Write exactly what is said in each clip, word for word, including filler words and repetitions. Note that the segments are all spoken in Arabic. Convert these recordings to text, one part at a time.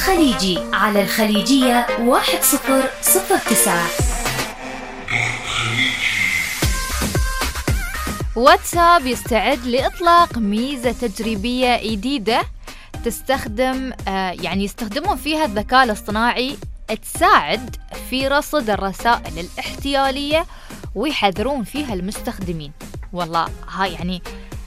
الخليجي على الخليجية واحد صفر صفر تسعة. واتساب يستعد لإطلاق ميزة تجريبية جديدة تستخدم آه يعني يستخدمون فيها الذكاء الاصطناعي تساعد في رصد الرسائل الاحتيالية ويحذرون فيها المستخدمين. والله هاي يعني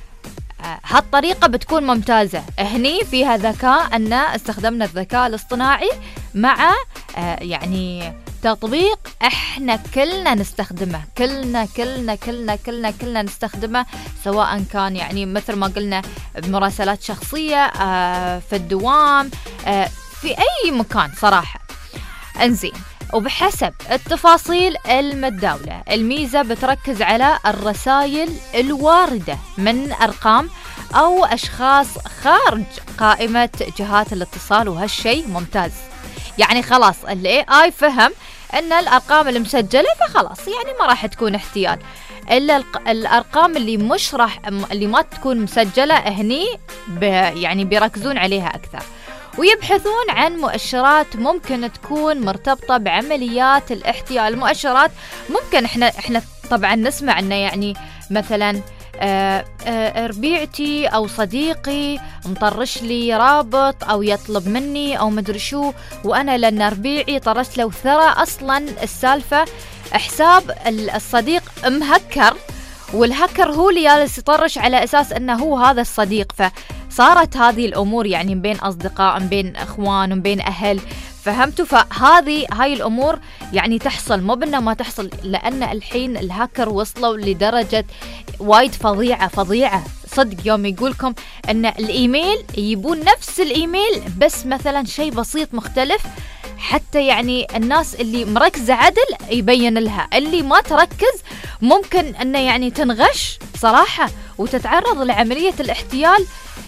آه هالطريقة بتكون ممتازة. هني فيها ذكاء أن استخدمنا الذكاء الاصطناعي مع آه يعني تطبيق احنا كلنا نستخدمه، كلنا كلنا كلنا كلنا كلنا نستخدمه، سواء كان يعني مثل ما قلنا بمراسلات شخصية، آه في الدوام، آه في أي مكان صراحة. انزين، وبحسب التفاصيل المتداولة الميزة بتركز على الرسائل الواردة من أرقام أو أشخاص خارج قائمة جهات الاتصال، وهالشيء ممتاز. يعني خلاص ال إيه آي فهم أن الأرقام المسجلة فخلاص يعني ما راح تكون احتيال، إلا الأرقام اللي مش راح اللي ما تكون مسجلة هني يعني بيركزون عليها أكثر، ويبحثون عن مؤشرات ممكن تكون مرتبطة بعمليات الاحتيال. مؤشرات ممكن احنا احنا طبعا نسمع انه يعني مثلا آه آه ربيعتي أو صديقي مطرش لي رابط أو يطلب مني أو مدري شو، وأنا لأن ربيعي طرش له ثرى أصلا السالفة حساب الصديق مهكر، والهكر هو اللي جالس يطرش على أساس أنه هو هذا الصديق. فصارت هذه الأمور يعني بين أصدقاء، بين أخوان، بين أهل، فهمتوا؟ فهذه هاي الأمور يعني تحصل، مو بأنه ما تحصل، لأن الحين الهاكر وصلوا لدرجة وايد فظيعة فظيعة صدق. يوم يقولكم أن الإيميل يجيبون نفس الإيميل بس مثلا شيء بسيط مختلف، حتى يعني الناس اللي مركزة عدل يبين لها، اللي ما تركز ممكن أنه يعني تنغش صراحة وتتعرض لعملية الاحتيال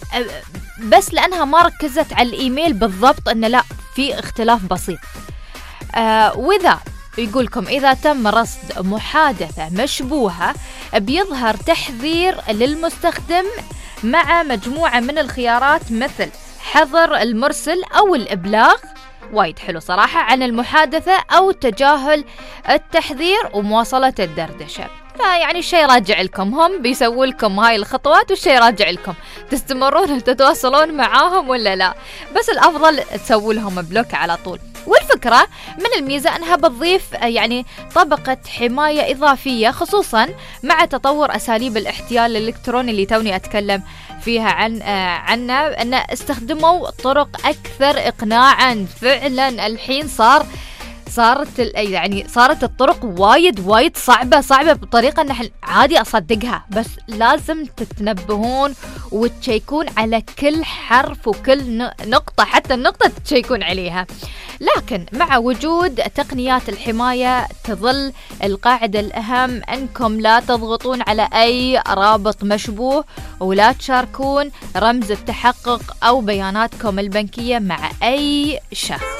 بس لأنها ما ركزت على الإيميل بالضبط، أنه لا في اختلاف بسيط. آه وإذا يقولكم إذا تم رصد محادثة مشبوهة بيظهر تحذير للمستخدم مع مجموعة من الخيارات مثل حظر المرسل أو الإبلاغ، وايد حلو صراحة، عن المحادثة أو تجاهل التحذير ومواصلة الدردشة. فيعني الشيء راجع لكم، هم بيسووا لكم هاي الخطوات والشيء راجع لكم، تستمرون تتواصلون معاهم ولا لا، بس الأفضل تسووا لهم بلوك على طول. والفكرة من الميزة أنها بتضيف يعني طبقة حماية إضافية، خصوصا مع تطور أساليب الاحتيال الإلكتروني اللي توني أتكلم فيها عن آه عنه، أن استخدموا طرق أكثر إقناعا. فعلا الحين صار صارت يعني صارت الطرق وايد وايد صعبة صعبة بطريقة أن عادي أصدقها، بس لازم تتنبهون وتشيكون على كل حرف وكل نقطة، حتى النقطة تشيكون عليها. لكن مع وجود تقنيات الحماية تظل القاعدة الأهم أنكم لا تضغطون على أي رابط مشبوه، ولا تشاركون رمز التحقق أو بياناتكم البنكية مع أي شخص.